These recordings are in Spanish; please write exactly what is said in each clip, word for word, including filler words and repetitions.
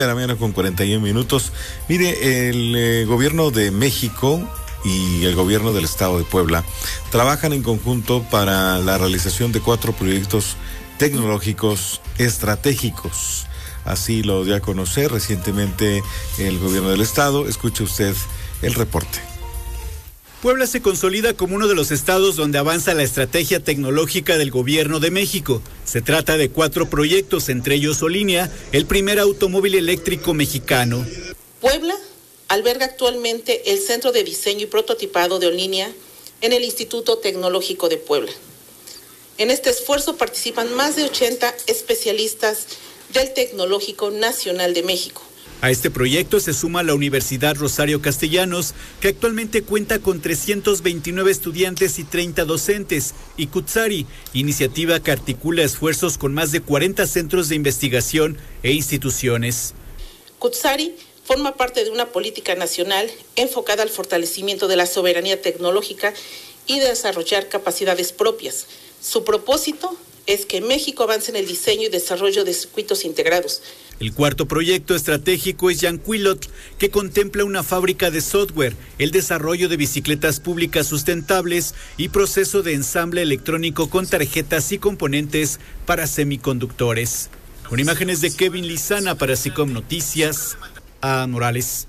De la mañana con cuarenta y un minutos. Mire, el eh, gobierno de México y el gobierno del estado de Puebla trabajan en conjunto para la realización de cuatro proyectos tecnológicos estratégicos. Así lo dio a conocer recientemente el gobierno del estado. Escuche usted el reporte. Puebla se consolida como uno de los estados donde avanza la estrategia tecnológica del gobierno de México. Se trata de cuatro proyectos, entre ellos Olinea, el primer automóvil eléctrico mexicano. Puebla alberga actualmente el Centro de Diseño y Prototipado de Olinea en el Instituto Tecnológico de Puebla. En este esfuerzo participan más de ochenta especialistas del Tecnológico Nacional de México. A este proyecto se suma la Universidad Rosario Castellanos, que actualmente cuenta con trescientos veintinueve estudiantes y treinta docentes, y Cutzari, iniciativa que articula esfuerzos con más de cuarenta centros de investigación e instituciones. Cutzari forma parte de una política nacional enfocada al fortalecimiento de la soberanía tecnológica y de desarrollar capacidades propias. Su propósito es que México avance en el diseño y desarrollo de circuitos integrados. El cuarto proyecto estratégico es Yanquilotl, que contempla una fábrica de software, el desarrollo de bicicletas públicas sustentables y proceso de ensamble electrónico con tarjetas y componentes para semiconductores. Con imágenes de Kevin Lizana para SICOM Noticias, a Morales.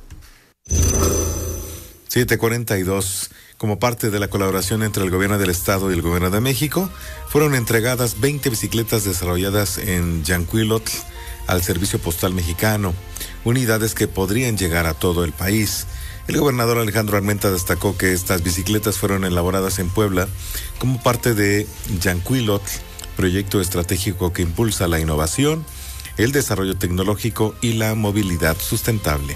siete cuarenta y dos. Como parte de la colaboración entre el gobierno del estado y el gobierno de México, fueron entregadas veinte bicicletas desarrolladas en Yanquilotl al Servicio Postal Mexicano, unidades que podrían llegar a todo el país. El gobernador Alejandro Armenta destacó que estas bicicletas fueron elaboradas en Puebla como parte de Yanquilotl, proyecto estratégico que impulsa la innovación, el desarrollo tecnológico y la movilidad sustentable.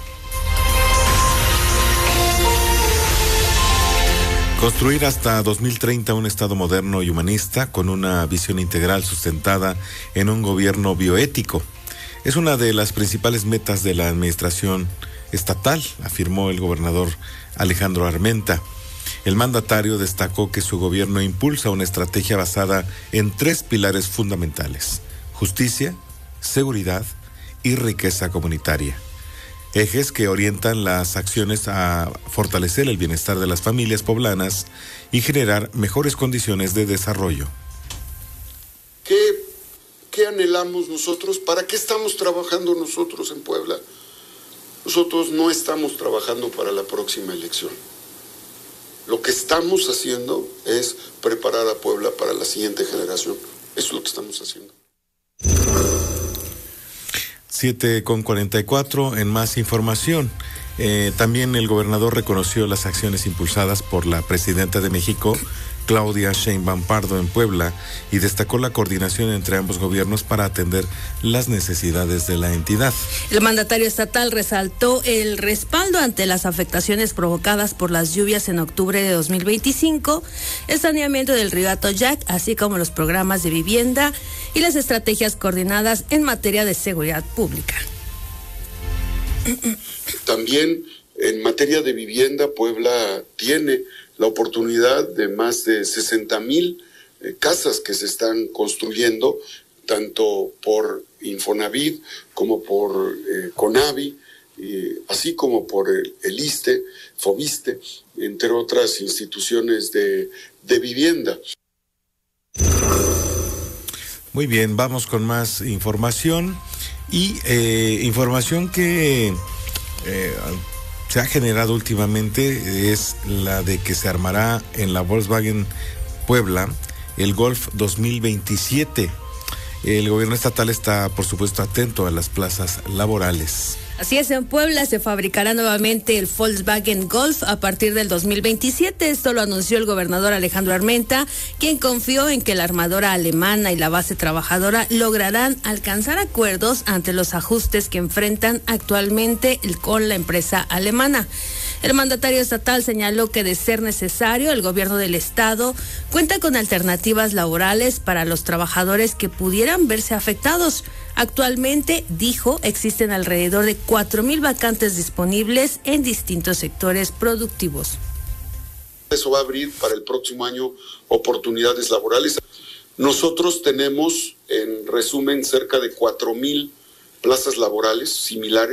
Construir hasta dos mil treinta un estado moderno y humanista con una visión integral sustentada en un gobierno bioético es una de las principales metas de la administración estatal, afirmó el gobernador Alejandro Armenta. El mandatario destacó que su gobierno impulsa una estrategia basada en tres pilares fundamentales: justicia, seguridad y riqueza comunitaria. Ejes que orientan las acciones a fortalecer el bienestar de las familias poblanas y generar mejores condiciones de desarrollo. ¿Qué, qué anhelamos nosotros? ¿Para qué estamos trabajando nosotros en Puebla? Nosotros no estamos trabajando para la próxima elección. Lo que estamos haciendo es preparar a Puebla para la siguiente generación. Eso es lo que estamos haciendo. siete con cuarenta y cuatro, en más información. Eh, también el gobernador reconoció las acciones impulsadas por la presidenta de México, Claudia Sheinbaum Pardo, en Puebla, y destacó la coordinación entre ambos gobiernos para atender las necesidades de la entidad. El mandatario estatal resaltó el respaldo ante las afectaciones provocadas por las lluvias en octubre de dos mil veinticinco, el saneamiento del río Atoyac, así como los programas de vivienda y las estrategias coordinadas en materia de seguridad pública. También en materia de vivienda, Puebla tiene la oportunidad de más de sesenta mil eh, casas que se están construyendo, tanto por Infonavit como por eh, Conavi, eh, así como por el, el ISSSTE, Fobiste, entre otras instituciones de, de vivienda. Muy bien, vamos con más información y eh, información que eh, se ha generado últimamente es la de que se armará en la Volkswagen Puebla el Golf dos mil veintisiete. El gobierno estatal está, por supuesto, atento a las plazas laborales. Así es, en Puebla se fabricará nuevamente el Volkswagen Golf a partir del dos mil veintisiete. Esto lo anunció el gobernador Alejandro Armenta, quien confió en que la armadora alemana y la base trabajadora lograrán alcanzar acuerdos ante los ajustes que enfrentan actualmente con la empresa alemana. El mandatario estatal señaló que, de ser necesario, el gobierno del estado cuenta con alternativas laborales para los trabajadores que pudieran verse afectados. Actualmente, dijo, existen alrededor de cuatro mil vacantes disponibles en distintos sectores productivos. Eso va a abrir para el próximo año oportunidades laborales. Nosotros tenemos, en resumen, cerca de cuatro mil plazas laborales similares.